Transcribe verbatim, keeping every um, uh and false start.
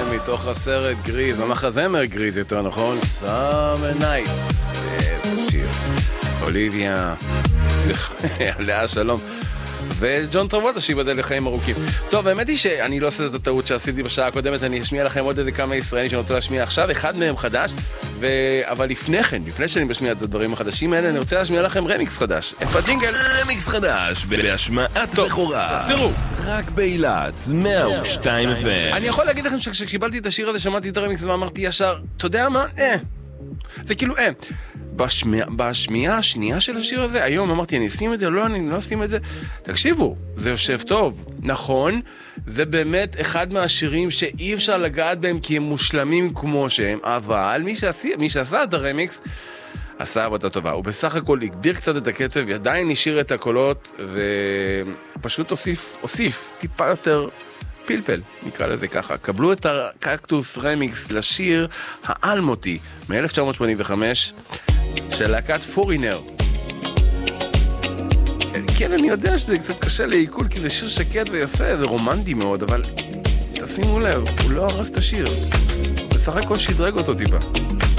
מתוך הסרט גריז, המחזמר גריז יותר נכון, Summer Nights, זה שיר. אוליביה, עליה שלום. וג'ון טרבולטה שיבדל לחיים ארוכים. טוב, האמת היא שאני לא עושה את הטעות שעשיתי בשעה הקודמת, אני אשמיע לכם עוד איזה כמה ישראלים שאני רוצה להשמיע עכשיו, אחד מהם חדש, ו... אבל לפני כן, לפני שאני משמיע את הדברים החדשים האלה, אני רוצה להשמיע לכם רמיקס חדש. איפה הג'ינגל? רמיקס חדש, בהשמעת בכורה. תראו. רק באילת, מאה ושתיים ו... אני יכול להגיד לכם שכשקיבלתי את השיר הזה, שמעתי את הרמיקס ואמרתי ישר, אתה יודע מה? אה. זה כאילו, אה. בשמיע, בשמיעה השנייה של השיר הזה, היום אמרתי, אני אשים את זה, לא, אני לא אשים את זה. תקשיבו, זה יושב טוב. נכון, זה באמת אחד מהשירים שאי אפשר לגעת בהם כי הם מושלמים כמו שהם, אבל מי שעשה, מי שעשה את הרמיקס, עשה עבודה טובה. הוא בסך הכל הגביר קצת את הקצב, עדיין נשאיר את הקולות, ופשוט הוסיף, הוסיף טיפה יותר פלפל, נקרא לזה ככה. קבלו את הקקטוס רמיקס לשיר האלמותי מ-אלף תשע מאות שמונים וחמש של להקת פורינר. כן, אני יודע שזה קצת קשה לעיכול, כי זה שיר שקט ויפה ורומנטי מאוד, אבל תשימו לב, הוא לא הרס את השיר. בסך הכל שדרג אותו טיפה.